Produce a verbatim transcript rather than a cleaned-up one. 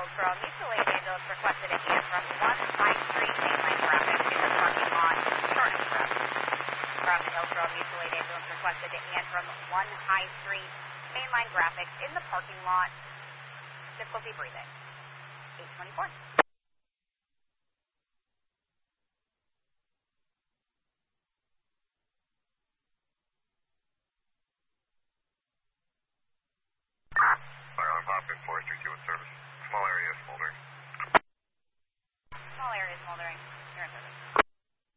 Hillsborough Mutual Aid ambulance requested a hand from one High Street mainline traffic in the parking lot. Short express. From Hillsborough Mutual Aid ambulance requested a hand from one High Street mainline graphics in the parking lot. Difficulty breathing. eight twenty-four.